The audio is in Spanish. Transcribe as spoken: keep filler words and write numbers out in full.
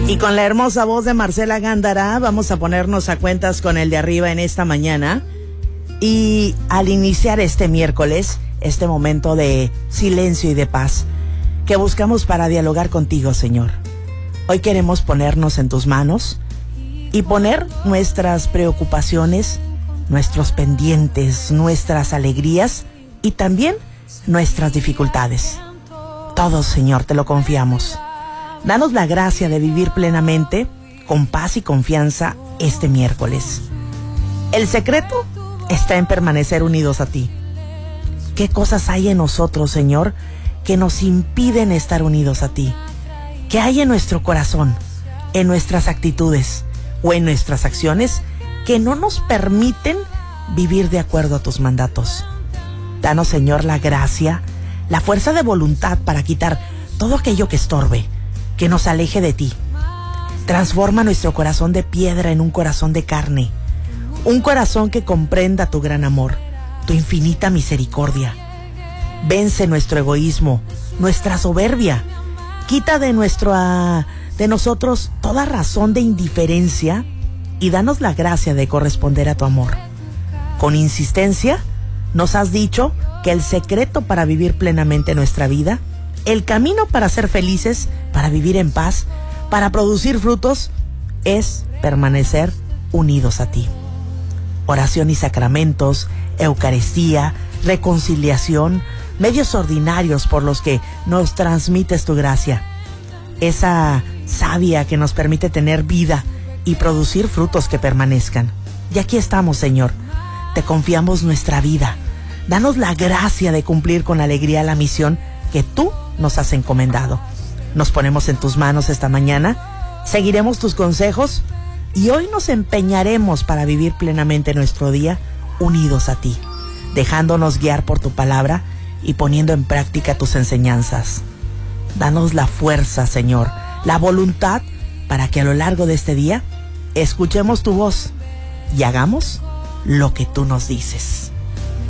Y con la hermosa voz de Marcela Gándara vamos a ponernos a cuentas con el de arriba en esta mañana. Y al iniciar este miércoles, este momento de silencio y de paz que buscamos para dialogar contigo, Señor. Hoy queremos ponernos en tus manos y poner nuestras preocupaciones, nuestros pendientes, nuestras alegrías y también nuestras dificultades. Todo, Señor, te lo confiamos. Danos la gracia de vivir plenamente, con paz y confianza, este miércoles. El secreto está en permanecer unidos a ti. ¿Qué cosas hay en nosotros, Señor, que nos impiden estar unidos a ti? ¿Qué hay en nuestro corazón, en nuestras actitudes o en nuestras acciones que no nos permiten vivir de acuerdo a tus mandatos? Danos, Señor, la gracia, la fuerza de voluntad para quitar todo aquello que estorbe, que nos aleje de ti. Transforma nuestro corazón de piedra en un corazón de carne, un corazón que comprenda tu gran amor, tu infinita misericordia. Vence nuestro egoísmo, nuestra soberbia. Quita de nuestro, uh, de nosotros toda razón de indiferencia y danos la gracia de corresponder a tu amor. Con insistencia, nos has dicho que el secreto para vivir plenamente nuestra vida, el camino para ser felices, para vivir en paz, para producir frutos, es permanecer unidos a ti. Oración y sacramentos, Eucaristía, reconciliación, medios ordinarios por los que nos transmites tu gracia. Esa savia que nos permite tener vida y producir frutos que permanezcan. Y aquí estamos, Señor. Te confiamos nuestra vida. Danos la gracia de cumplir con alegría la misión que tú nos has encomendado. Nos ponemos en tus manos esta mañana, seguiremos tus consejos y hoy nos empeñaremos para vivir plenamente nuestro día unidos a ti, dejándonos guiar por tu palabra y poniendo en práctica tus enseñanzas. Danos la fuerza, Señor, la voluntad para que a lo largo de este día escuchemos tu voz y hagamos lo que tú nos dices.